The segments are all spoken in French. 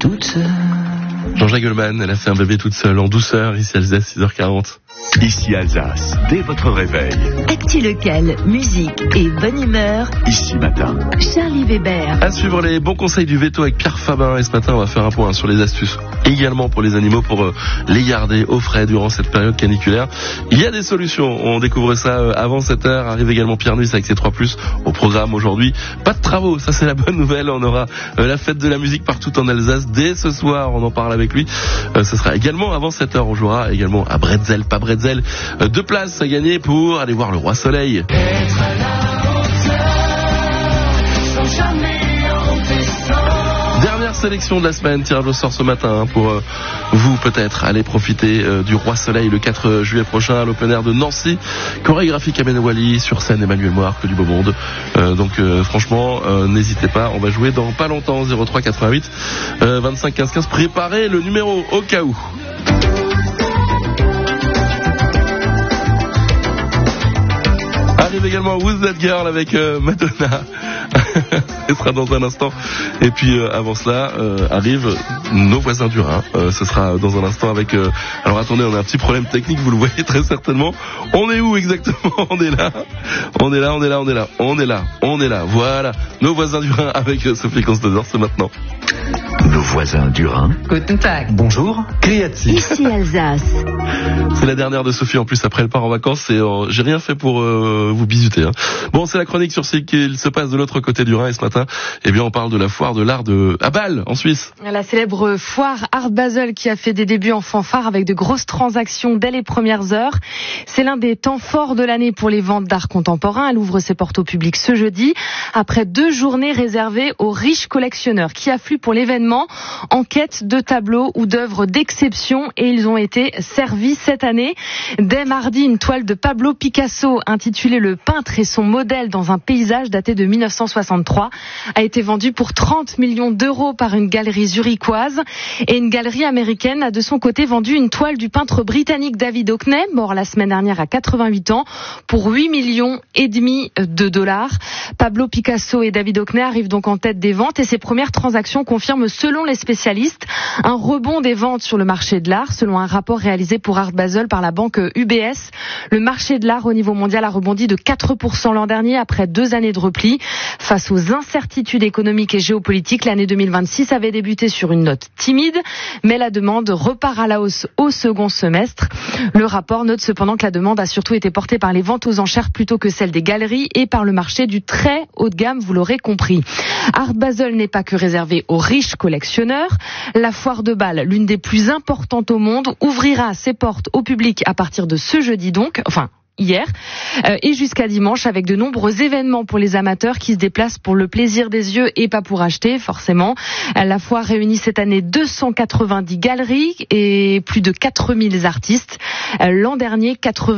toute seule. Jean-Jacques Goldman, elle a fait un bébé toute seule en douceur, ici à Alsace, 6h40. Ici Alsace, dès votre réveil. Actu local, musique et bonne humeur. Ici matin. Charlie Weber. À suivre les bons conseils du veto avec Pierre Fabin. Et ce matin, on va faire un point sur les astuces également pour les animaux, pour les garder au frais durant cette période caniculaire. Il y a des solutions. On découvre ça avant 7h. Arrive également Pierre Nuis avec ses 3+. Au programme aujourd'hui, pas de travaux. Ça, c'est la bonne nouvelle. On aura la fête de la musique partout en Alsace. Dès ce soir, on en parle avec lui. Ce sera également avant 7h. On jouera également à Bretzel, pas Bretzel. 2 places à gagner pour aller voir le Roi Soleil. Dernière sélection de la semaine, tirage au sort ce matin pour vous peut-être aller profiter du Roi Soleil le 4 juillet prochain à l'Open Air de Nancy. Chorégraphie Kamel Wally, sur scène Emmanuel Moir, que du beau monde. Donc franchement, n'hésitez pas, on va jouer dans pas longtemps. 03 88 25 15 15. Préparez le numéro au cas où. Arrive également Who's That Girl avec Madonna. Ce sera dans un instant. Et puis avant cela arrive nos voisins du Rhin. Ce sera dans un instant avec alors attendez, on a un petit problème technique, vous le voyez très certainement. On est où exactement? On est là. Voilà, nos voisins du Rhin avec Sophie Constador, c'est maintenant. Nos voisins du Rhin. Guten Tag. Bonjour. Créatif. Ici Alsace. C'est la dernière de Sophie en plus, après elle part en vacances et j'ai rien fait pour vous bisuter. Bon, c'est la chronique sur ce qu'il se passe de l'autre côté du Rhin et ce matin, eh bien on parle de la foire de l'art à Bâle en Suisse. La célèbre foire Art Basel qui a fait des débuts en fanfare avec de grosses transactions dès les premières heures. C'est l'un des temps forts de l'année pour les ventes d'art contemporain. Elle ouvre ses portes au public ce jeudi après 2 journées réservées aux riches collectionneurs qui affluent pour l'événement en quête de tableaux ou d'œuvres d'exception, et ils ont été servis cette année. Dès mardi, une toile de Pablo Picasso intitulée Le peintre et son modèle dans un paysage daté de 1963 a été vendue pour 30 millions d'euros par une galerie zurichoise, et une galerie américaine a de son côté vendu une toile du peintre britannique David Hockney, mort la semaine dernière à 88 ans, pour 8,5 millions de dollars. Pablo Picasso et David Hockney arrivent donc en tête des ventes, et ces premières transactions confirment, selon les spécialistes, un rebond des ventes sur le marché de l'art. Selon un rapport réalisé pour Art Basel par la banque UBS, le marché de l'art au niveau mondial a rebondi de 4% l'an dernier après 2 années de repli. Face aux incertitudes économiques et géopolitiques, l'année 2026 avait débuté sur une note timide, mais la demande repart à la hausse au second semestre. Le rapport note cependant que la demande a surtout été portée par les ventes aux enchères plutôt que celle des galeries et par le marché du très haut de gamme, vous l'aurez compris. Art Basel n'est pas que réservé aux riches collectionneurs. La foire de Bâle, l'une des plus importantes au monde, ouvrira ses portes au public à partir de ce jeudi hier, et jusqu'à dimanche, avec de nombreux événements pour les amateurs qui se déplacent pour le plaisir des yeux et pas pour acheter, forcément. La foire réunit cette année 290 galeries et plus de 4000 artistes. L'an dernier,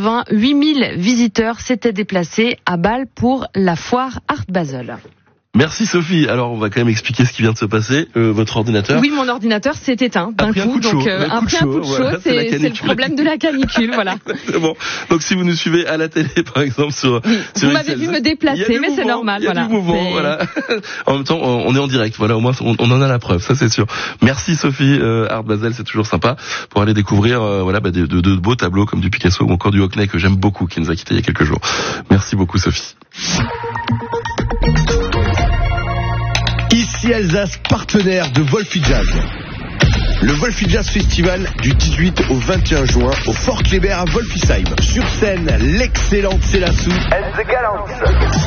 88 000 visiteurs s'étaient déplacés à Bâle pour la foire Art Basel. Merci Sophie. Alors on va quand même expliquer ce qui vient de se passer. Votre ordinateur. Oui, mon ordinateur s'est éteint d'un coup, donc un coup de chaud, c'est le problème de la canicule, voilà. Exactement. Donc si vous nous suivez à la télé, par exemple sur vous m'avez vu me déplacer, mais c'est normal, voilà. Il y a du mouvement, voilà. En même temps, on est en direct, voilà. Au moins on en a la preuve, ça c'est sûr. Merci Sophie. Art Basel, c'est toujours sympa pour aller découvrir de beaux tableaux comme du Picasso ou encore du Hockney que j'aime beaucoup, qui nous a quittés il y a quelques jours. Merci beaucoup Sophie. Ici Alsace, partenaire de Wolfi Jazz. Le Wolfi Jazz Festival du 18 au 21 juin au Fort Kléber à Wolfisheim. Sur scène, l'excellente Célassou and the Gallants.